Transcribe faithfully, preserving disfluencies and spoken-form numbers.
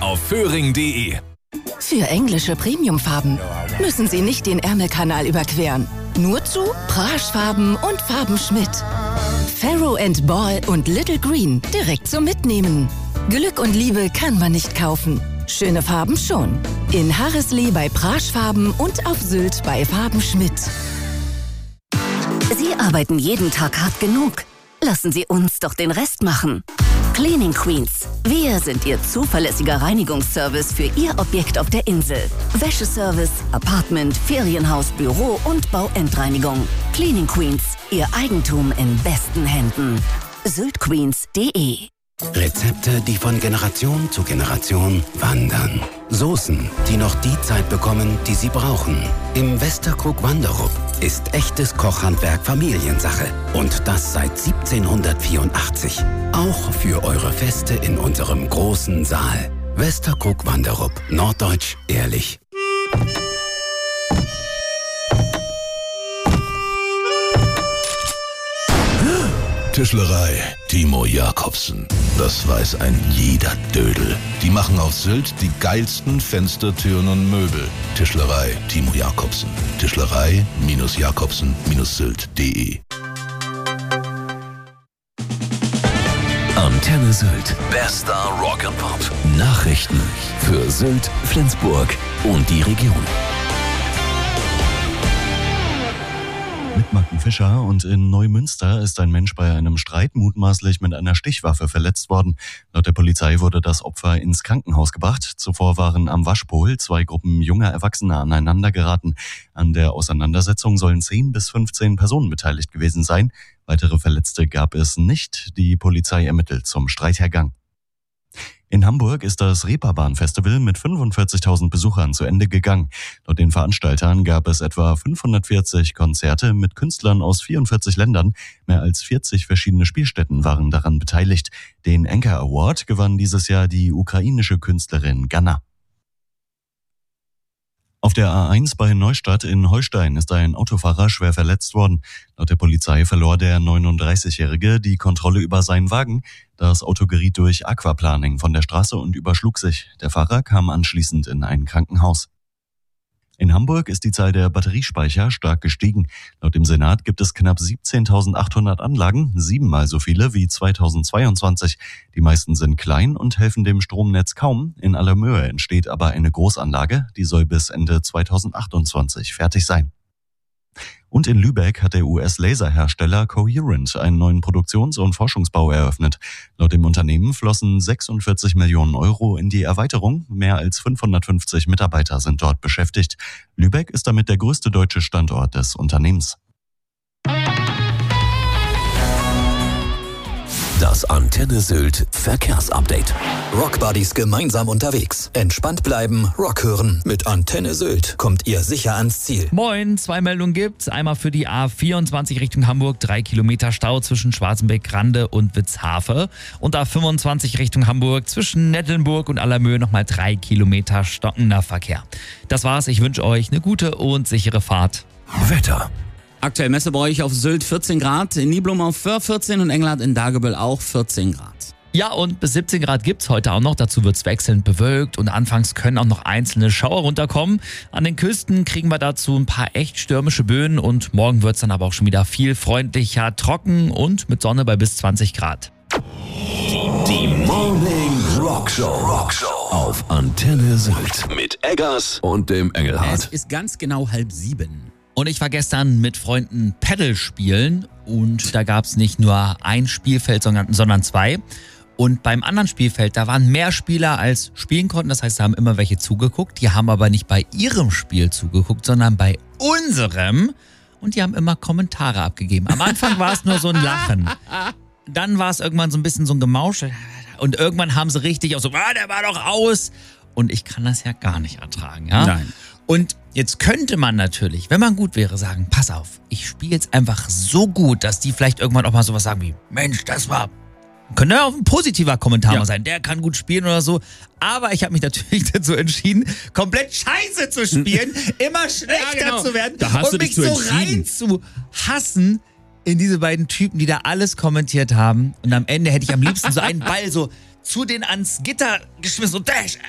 auf föhring punkt de. Für englische Premiumfarben müssen Sie nicht den Ärmelkanal überqueren. Nur zu Praschfarben und Farben Schmidt. Farrow and Ball und Little Green direkt zum Mitnehmen. Glück und Liebe kann man nicht kaufen. Schöne Farben schon. In Harreslee bei Praschfarben und auf Sylt bei Farben Schmidt. Sie arbeiten jeden Tag hart genug. Lassen Sie uns doch den Rest machen. Cleaning Queens. Wir sind Ihr zuverlässiger Reinigungsservice für Ihr Objekt auf der Insel. Wäscheservice, Apartment, Ferienhaus, Büro und Bauendreinigung. Cleaning Queens. Ihr Eigentum in besten Händen. syltqueens punkt de. Rezepte, die von Generation zu Generation wandern. Soßen, die noch die Zeit bekommen, die sie brauchen. Im Westerkrug Wanderup ist echtes Kochhandwerk Familiensache. Und das seit siebzehnhundertvierundachtzig. Auch für eure Feste in unserem großen Saal. Westerkrug Wanderup. Norddeutsch ehrlich. Tischlerei Timo Jacobsen. Das weiß ein jeder Dödel. Die machen auf Sylt die geilsten Fenster, Türen und Möbel. Tischlerei Timo Jacobsen. Tischlerei Jacobsen Sylt punkt de. Antenne Sylt. Bester Rock and Pop. Nachrichten für Sylt, Flensburg und die Region. Mit Marken Fischer und in Neumünster ist ein Mensch bei einem Streit mutmaßlich mit einer Stichwaffe verletzt worden. Laut der Polizei wurde das Opfer ins Krankenhaus gebracht. Zuvor waren am Waschpol zwei Gruppen junger Erwachsener aneinander geraten. An der Auseinandersetzung sollen zehn bis fünfzehn Personen beteiligt gewesen sein. Weitere Verletzte gab es nicht. Die Polizei ermittelt zum Streithergang. In Hamburg ist das Reeperbahn-Festival mit fünfundvierzigtausend Besuchern zu Ende gegangen. Laut den Veranstaltern gab es etwa fünfhundertvierzig Konzerte mit Künstlern aus vierundvierzig Ländern. Mehr als vierzig verschiedene Spielstätten waren daran beteiligt. Den Anchor Award gewann dieses Jahr die ukrainische Künstlerin Ganna. Auf der A eins bei Neustadt in Holstein ist ein Autofahrer schwer verletzt worden. Laut der Polizei verlor der neununddreißigjährige die Kontrolle über seinen Wagen. Das Auto geriet durch Aquaplaning von der Straße und überschlug sich. Der Fahrer kam anschließend in ein Krankenhaus. In Hamburg ist die Zahl der Batteriespeicher stark gestiegen. Laut dem Senat gibt es knapp siebzehntausendachthundert Anlagen, siebenmal so viele wie zweitausendzweiundzwanzig. Die meisten sind klein und helfen dem Stromnetz kaum. In Allermöhe entsteht aber eine Großanlage, die soll bis Ende zweitausendachtundzwanzig fertig sein. Und in Lübeck hat der U S-Laserhersteller Coherent einen neuen Produktions- und Forschungsbau eröffnet. Laut dem Unternehmen flossen sechsundvierzig Millionen Euro in die Erweiterung. Mehr als fünfhundertfünfzig Mitarbeiter sind dort beschäftigt. Lübeck ist damit der größte deutsche Standort des Unternehmens. Das Antenne Sylt Verkehrsupdate. Rockbuddies gemeinsam unterwegs. Entspannt bleiben, Rock hören. Mit Antenne Sylt kommt ihr sicher ans Ziel. Moin, zwei Meldungen gibt's. Einmal für die A vierundzwanzig Richtung Hamburg, drei Kilometer Stau zwischen Schwarzenbeck-Grande und Witzhafe. Und A fünfundzwanzig Richtung Hamburg zwischen Nettelnburg und Allermöhe nochmal drei Kilometer stockender Verkehr. Das war's. Ich wünsche euch eine gute und sichere Fahrt. Wetter. Aktuell messe bei euch auf Sylt vierzehn Grad, in Niblum auf Föhr vierzehn und Englert in Dagebüll auch vierzehn Grad. Ja, und bis siebzehn Grad gibt's heute auch noch. Dazu wird's wechselnd bewölkt und anfangs können auch noch einzelne Schauer runterkommen. An den Küsten kriegen wir dazu ein paar echt stürmische Böen und morgen wird's dann aber auch schon wieder viel freundlicher, trocken und mit Sonne bei bis zwanzig Grad. Die Morning Rockshow. Rockshow auf Antenne Sylt mit Eggers und dem Es Engelhardt. ist ganz genau halb sieben. Und ich war gestern mit Freunden Paddle spielen und da gab's nicht nur ein Spielfeld, sondern, sondern zwei. Und beim anderen Spielfeld, da waren mehr Spieler als spielen konnten. Das heißt, da haben immer welche zugeguckt. Die haben aber nicht bei ihrem Spiel zugeguckt, sondern bei unserem. Und die haben immer Kommentare abgegeben. Am Anfang war es nur so ein Lachen. Dann war es irgendwann so ein bisschen so ein Gemausch. Und irgendwann haben sie richtig auch so, ah, der war doch aus. Und ich kann das ja gar nicht ertragen. Ja? Nein. Und jetzt könnte man natürlich, wenn man gut wäre, sagen, pass auf, ich spiele jetzt einfach so gut, dass die vielleicht irgendwann auch mal sowas sagen wie, Mensch, das war... Könnte ja auch ein positiver Kommentar Ja. mal sein, der kann gut spielen oder so. Aber ich habe mich natürlich dazu entschieden, komplett scheiße zu spielen, immer schlechter Ja, genau. zu werden Da hast und du dich mich zu so entschieden. rein zu hassen in diese beiden Typen, die da alles kommentiert haben. Und am Ende hätte ich am liebsten so einen Ball so zu denen ans Gitter geschmissen und dash,